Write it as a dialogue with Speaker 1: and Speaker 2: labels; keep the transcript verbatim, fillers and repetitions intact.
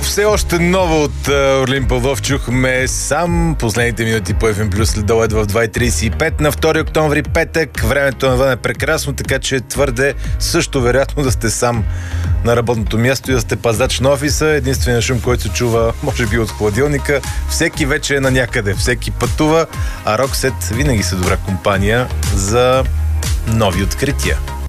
Speaker 1: все още ново от Орлин Павлов чухме сам последните минути по Еф Ем Плюс следобед в два и трийсет и пет на втори октомври, петък. Времето навън е прекрасно, така че твърде също вероятно да сте сам на работното място и да сте пазач на офиса. Единственият шум, който се чува, може би от хладилника. Всеки вече е на някъде, всеки пътува, а Роксет винаги са добра компания за нови открития.